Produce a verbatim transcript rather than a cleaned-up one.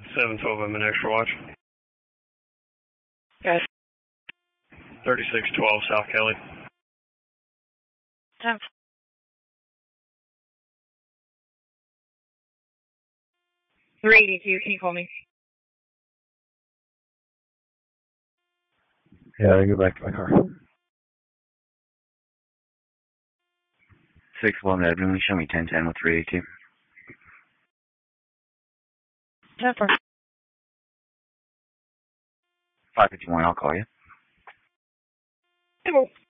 seven twelve, I'm in extra watch. Yes. thirty-six twelve, South Kelly. ten. three eighty-two, can you call me? Yeah, I go back to my car. six one, Edmund, show me ten ten with three eighty-two. ten four. five fifty-one, I'll call you. Hey, well.